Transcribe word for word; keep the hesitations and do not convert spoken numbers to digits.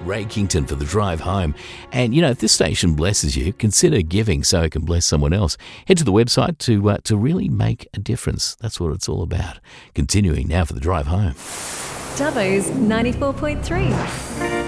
Ray Kington for the drive home. And, you know, if this station blesses you, consider giving so it can bless someone else. Head to the website to uh, to really make a difference. That's what it's all about. Continuing now for the drive home. Dubbo's ninety-four point three.